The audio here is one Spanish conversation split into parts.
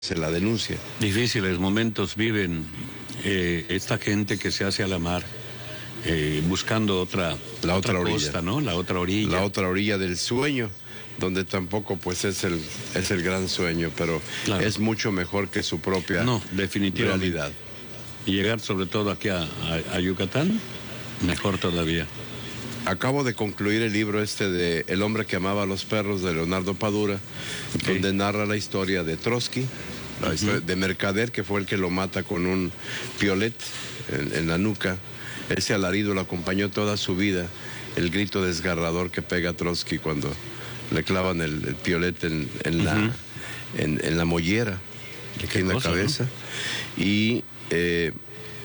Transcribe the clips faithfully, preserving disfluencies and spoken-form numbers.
se la denuncia. Difíciles momentos viven eh, esta gente que se hace a la mar, eh, buscando otra, la otra, otra orilla, costa, ¿no? La otra orilla. La otra orilla del sueño, donde tampoco pues es el, es el gran sueño, pero claro, es mucho mejor que su propia no, definitivamente. realidad. Y llegar sobre todo aquí a, a, a Yucatán, mejor todavía. Acabo de concluir el libro este de El hombre que amaba a los perros, de Leonardo Padura, okay, donde narra la historia de Trotsky, la uh-huh. historia de Mercader, que fue el que lo mata con un piolet en, en la nuca. Ese alarido lo acompañó toda su vida, el grito desgarrador que pega Trotsky cuando le clavan el, el piolet en, en, uh-huh. la, en, en la mollera, aquí en la cosa, cabeza. ¿No? Y eh,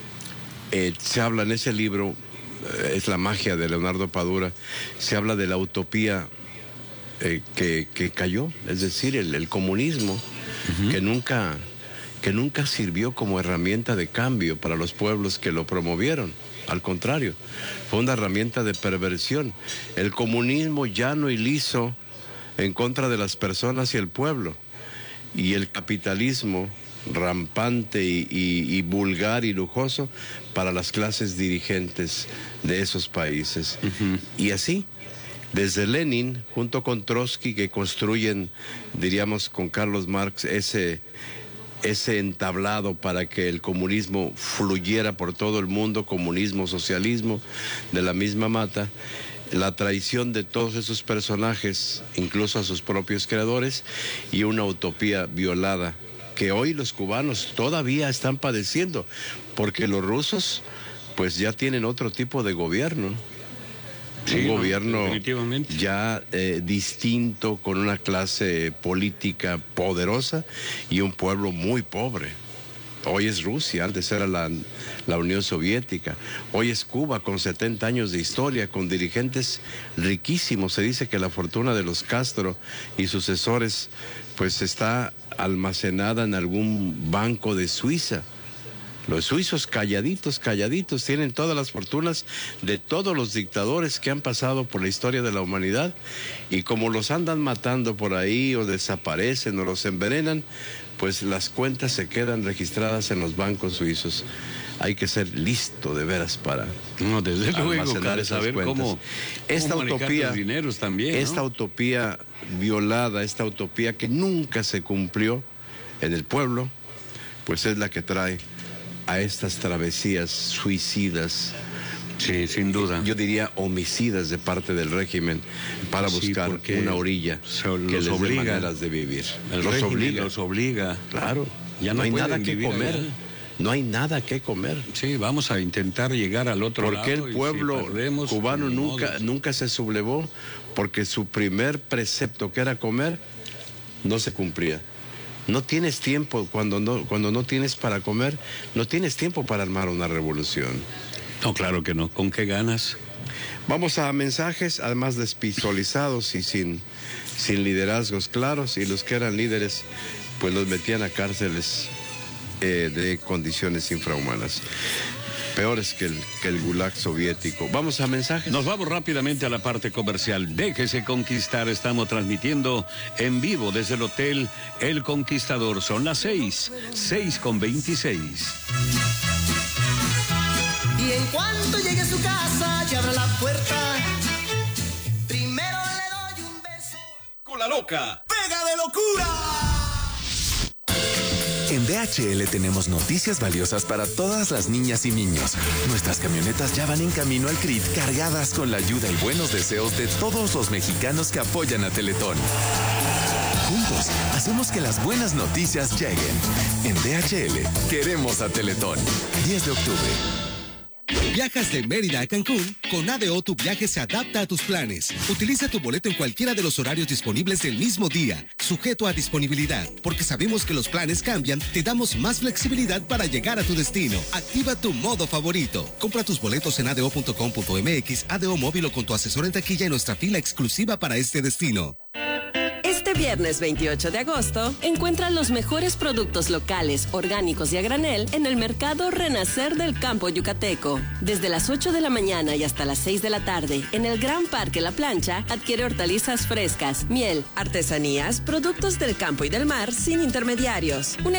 eh, se habla en ese libro, es la magia de Leonardo Padura, se habla de la utopía eh, que, que cayó, es decir, el, el comunismo, uh-huh. que nunca, que nunca sirvió como herramienta de cambio para los pueblos que lo promovieron. Al contrario, fue una herramienta de perversión. El comunismo llano y liso en contra de las personas y el pueblo, y el capitalismo rampante y, y, y vulgar y lujoso para las clases dirigentes de esos países. Uh-huh. Y así, desde Lenin, junto con Trotsky, que construyen, diríamos, con Carlos Marx, ese, ese entablado para que el comunismo fluyera por todo el mundo, comunismo, socialismo, de la misma mata. La traición de todos esos personajes, incluso a sus propios creadores, y una utopía violada que hoy los cubanos todavía están padeciendo, porque los rusos pues ya tienen otro tipo de gobierno, sí, un no, gobierno ya eh, distinto, con una clase política poderosa y un pueblo muy pobre. Hoy es Rusia, antes era la, la Unión Soviética. Hoy es Cuba, con setenta años de historia, con dirigentes riquísimos. Se dice que la fortuna de los Castro y sucesores pues está almacenada en algún banco de Suiza. Los suizos calladitos, calladitos, tienen todas las fortunas de todos los dictadores que han pasado por la historia de la humanidad, y como los andan matando por ahí o desaparecen o los envenenan, pues las cuentas se quedan registradas en los bancos suizos. Hay que ser listo de veras para no, desde luego, almacenar esas saber cuentas. Cómo, esta cómo utopía, dineros también, ¿no? Esta utopía violada, esta utopía que nunca se cumplió en el pueblo, pues es la que trae a estas travesías suicidas. Sí, sin duda. Yo diría homicidas de parte del régimen para buscar sí, una orilla que les dé maneras de vivir. El los obliga. Los obliga. Claro. Ya no, no hay nada que comer. Allá. No hay nada que comer. Sí, vamos a intentar llegar al otro porque lado. Porque el pueblo si perdemos, cubano nunca, nunca se sublevó, porque su primer precepto, que era comer, no se cumplía. No tienes tiempo, cuando no, cuando no tienes para comer, no tienes tiempo para armar una revolución. No, claro que no. ¿Con qué ganas? Vamos a mensajes, además desvisualizados y sin, sin liderazgos claros, y los que eran líderes, pues los metían a cárceles eh, de condiciones infrahumanas. Peores que el, que el gulag soviético. Vamos a mensajes. Nos vamos rápidamente a la parte comercial. Déjese conquistar. Estamos transmitiendo en vivo desde el Hotel El Conquistador. Son las seis, seis con veintiséis. Y en cuanto llegue a su casa y abra la puerta, primero le doy un beso. Con la loca, pega de locura. En D H L tenemos noticias valiosas para todas las niñas y niños. Nuestras camionetas ya van en camino al C R I T, cargadas con la ayuda y buenos deseos de todos los mexicanos que apoyan a Teletón. Juntos, hacemos que las buenas noticias lleguen. En D H L, queremos a Teletón. diez de octubre. ¿Viajas de Mérida a Cancún? Con A D O tu viaje se adapta a tus planes. Utiliza tu boleto en cualquiera de los horarios disponibles del mismo día, sujeto a disponibilidad. Porque sabemos que los planes cambian, te damos más flexibilidad para llegar a tu destino. Activa tu modo favorito. Compra tus boletos en adeo punto com punto m x, A D O móvil o con tu asesor en taquilla en nuestra fila exclusiva para este destino. Este viernes veintiocho de agosto, encuentra los mejores productos locales, orgánicos y a granel en el Mercado Renacer del Campo Yucateco. Desde las ocho de la mañana y hasta las seis de la tarde, en el Gran Parque La Plancha, adquiere hortalizas frescas, miel, artesanías, productos del campo y del mar sin intermediarios. Una